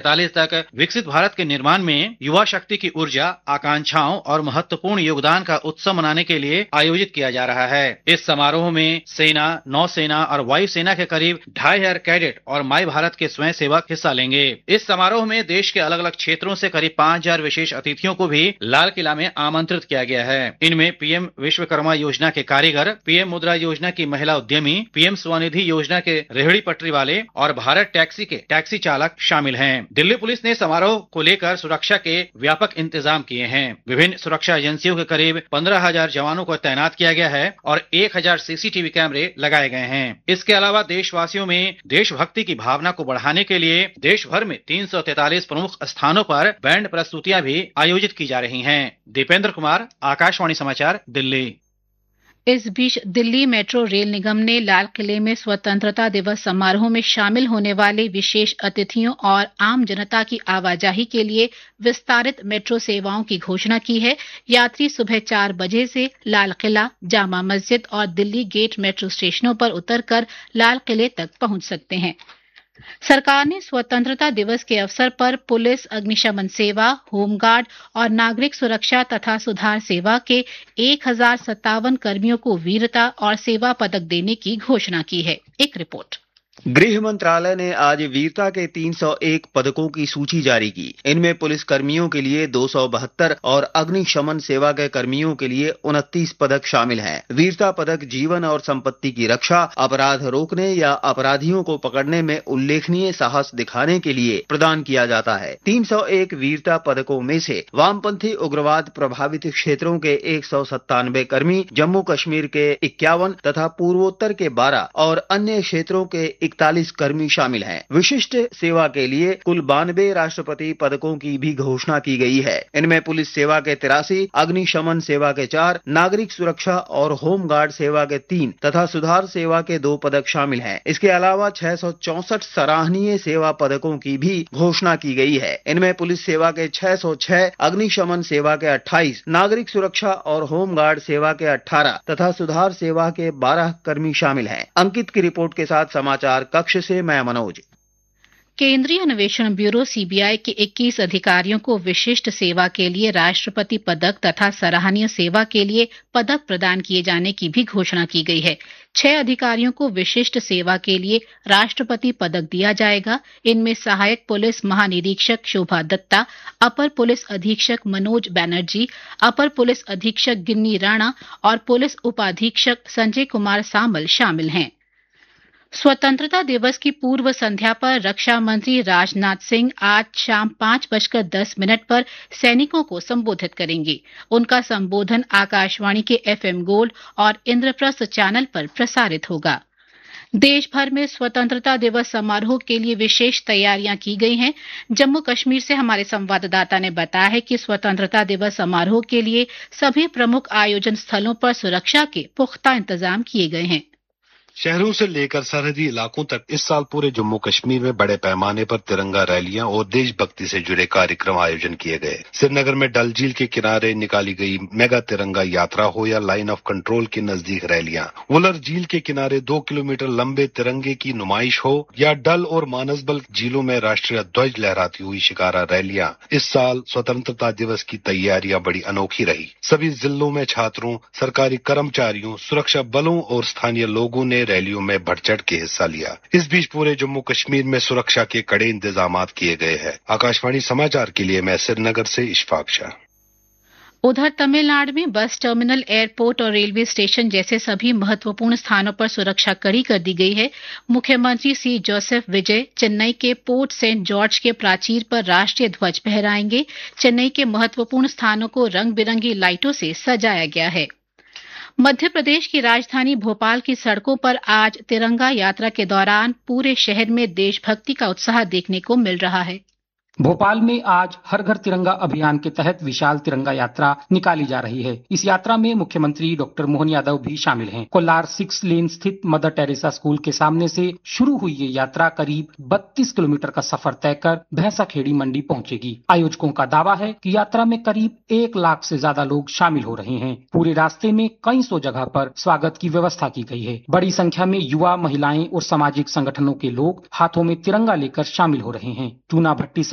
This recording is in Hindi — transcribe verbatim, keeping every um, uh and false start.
इकतालीस तक विकसित भारत के निर्माण में युवा शक्ति की ऊर्जा, आकांक्षाओं और महत्वपूर्ण योगदान का उत्सव मनाने के लिए आयोजित किया जा रहा है। इस समारोह में सेना, नौसेना और वायुसेना के करीब ढाई हजार कैडेट और माई भारत के स्वयं सेवक हिस्सा लेंगे। इस समारोह में देश के अलग अलग क्षेत्रों से करीब पाँच हजार विशेष अतिथियों को भी लाल किला में आमंत्रित किया गया है। इनमें पीएम विश्वकर्मा योजना के कारीगर, पीएम मुद्रा योजना की महिला उद्यमी, पीएम स्वनिधि योजना के रेहड़ी पटरी वाले और भारत टैक्सी के टैक्सी चालक शामिल हैं। दिल्ली पुलिस ने समारोह को लेकर सुरक्षा के व्यापक इंतजाम किए हैं। विभिन्न सुरक्षा एजेंसियों के करीब पंद्रह हजार जवानों को तैनात किया गया है और एक हजार सीसीटीवी कैमरे लगाए गए हैं। इसके अलावा देशवासियों में देशभक्ति की भावना को बढ़ाने के लिए देश भर में तीन सौ तैंतालीस प्रमुख स्थानों पर बैंड प्रस्तुतियां भी आयोजित की जा रही हैं। दीपेंद्र कुमार, आकाशवाणी समाचार, दिल्ली। इस बीच दिल्ली मेट्रो रेल निगम ने लाल किले में स्वतंत्रता दिवस समारोह में शामिल होने वाले विशेष अतिथियों और आम जनता की आवाजाही के लिए विस्तारित मेट्रो सेवाओं की घोषणा की है। यात्री सुबह चार बजे से लाल किला, जामा मस्जिद और दिल्ली गेट मेट्रो स्टेशनों पर उतरकर लाल किले तक पहुंच सकते हैं। सरकार ने स्वतंत्रता दिवस के अवसर पर पुलिस, अग्निशमन सेवा, होमगार्ड और नागरिक सुरक्षा तथा सुधार सेवा के एक हजार सत्तावन कर्मियों को वीरता और सेवा पदक देने की घोषणा की है। एक रिपोर्ट। गृह मंत्रालय ने आज वीरता के तीन सौ एक पदकों की सूची जारी की। इनमें पुलिस कर्मियों के लिए दो सौ बहत्तर और अग्निशमन सेवा के कर्मियों के लिए उनतीस पदक शामिल हैं। वीरता पदक जीवन और संपत्ति की रक्षा, अपराध रोकने या अपराधियों को पकड़ने में उल्लेखनीय साहस दिखाने के लिए प्रदान किया जाता है। तीन सौ एक वीरता पदकों में से वामपंथी उग्रवाद प्रभावित क्षेत्रों के एक सौ सत्तानवे कर्मी, जम्मू कश्मीर के इक्यावन तथा पूर्वोत्तर के बारह और अन्य क्षेत्रों के इकतालीस कर्मी शामिल हैं। विशिष्ट सेवा के लिए कुल बानवे राष्ट्रपति पदकों की भी घोषणा की गई है। इनमें पुलिस सेवा के तिरासी, अग्निशमन सेवा के चार, नागरिक सुरक्षा और होमगार्ड सेवा के तीन तथा सुधार सेवा के दो पदक शामिल हैं। इसके अलावा छह सौ चौसठ सराहनीय सेवा पदकों की भी घोषणा की गई है। इनमें पुलिस सेवा के छह सौ छह, अग्निशमन सेवा के अट्ठाईस, नागरिक सुरक्षा और होमगार्ड सेवा के अठारह तथा सुधार सेवा के बारह कर्मी शामिल हैं। अंकित की रिपोर्ट के साथ समाचार कक्ष से मैं मनोज। केंद्रीय अन्वेषण ब्यूरो सीबीआई के इक्कीस अधिकारियों को विशिष्ट सेवा के लिए राष्ट्रपति पदक तथा सराहनीय सेवा के लिए पदक प्रदान किए जाने की भी घोषणा की गई है। छह अधिकारियों को विशिष्ट सेवा के लिए राष्ट्रपति पदक दिया जाएगा। इनमें सहायक पुलिस महानिरीक्षक शोभा दत्ता, अपर पुलिस अधीक्षक मनोज बैनर्जी, अपर पुलिस अधीक्षक गिन्नी राणा और पुलिस उपाधीक्षक संजय कुमार सामल शामिल हैं। स्वतंत्रता दिवस की पूर्व संध्या पर रक्षा मंत्री राजनाथ सिंह आज शाम पांच बजकर दस मिनट पर सैनिकों को संबोधित करेंगे। उनका संबोधन आकाशवाणी के एफएम गोल्ड और इंद्रप्रस्थ चैनल पर प्रसारित होगा। देश भर में स्वतंत्रता दिवस समारोह के लिए विशेष तैयारियां की गई हैं। जम्मू कश्मीर से हमारे संवाददाता ने बताया है कि स्वतंत्रता दिवस समारोह के लिए सभी प्रमुख आयोजन स्थलों पर सुरक्षा के पुख्ता इंतजाम किए गए हैं। शहरों से लेकर सरहदी इलाकों तक इस साल पूरे जम्मू कश्मीर में बड़े पैमाने पर तिरंगा रैलियां और देशभक्ति से जुड़े कार्यक्रम आयोजन किए गए। श्रीनगर में डल झील के किनारे निकाली गई मेगा तिरंगा यात्रा हो या लाइन ऑफ कंट्रोल के नजदीक रैलियां, वुलर झील के किनारे दो किलोमीटर लंबे तिरंगे की नुमाइश हो या डल और मानसबल झीलों में राष्ट्रीय ध्वज लहराती हुई शिकारा रैलियां, इस साल स्वतंत्रता दिवस की तैयारियां बड़ी अनोखी रही। सभी जिलों में छात्रों, सरकारी कर्मचारियों, सुरक्षा बलों और स्थानीय लोगों ने रैलियों में बढ़ चढ़ के हिस्सा लिया। इस बीच पूरे जम्मू कश्मीर में सुरक्षा के कड़े इंतजाम किए गए हैं। आकाशवाणी समाचार के लिए मैं श्रीनगर से इशफाक शाह। उधर तमिलनाडु में बस टर्मिनल, एयरपोर्ट और रेलवे स्टेशन जैसे सभी महत्वपूर्ण स्थानों पर सुरक्षा कड़ी कर दी गई है। मुख्यमंत्री सी जोसेफ विजय चेन्नई के पोर्ट सेंट जॉर्ज के प्राचीर पर राष्ट्रीय ध्वज फहराएंगे। चेन्नई के महत्वपूर्ण स्थानों को रंग बिरंगी लाइटों से सजाया गया है। मध्य प्रदेश की राजधानी भोपाल की सड़कों पर आज तिरंगा यात्रा के दौरान पूरे शहर में देशभक्ति का उत्साह देखने को मिल रहा है। भोपाल में आज हर घर तिरंगा अभियान के तहत विशाल तिरंगा यात्रा निकाली जा रही है। इस यात्रा में मुख्यमंत्री डॉक्टर मोहन यादव भी शामिल हैं। कोलार सिक्स लेन स्थित मदर टेरेसा स्कूल के सामने से शुरू हुई ये यात्रा करीब बत्तीस किलोमीटर का सफर तय कर भैंसाखेड़ी मंडी पहुंचेगी। आयोजकों का दावा है कि यात्रा में करीब एक लाख से ज्यादा लोग शामिल हो रहे हैं। पूरे रास्ते में कई सौ जगह पर स्वागत की व्यवस्था की गई है। बड़ी संख्या में युवा, महिलाएं और सामाजिक संगठनों के लोग हाथों में तिरंगा लेकर शामिल हो रहे हैं। चूना भट्टी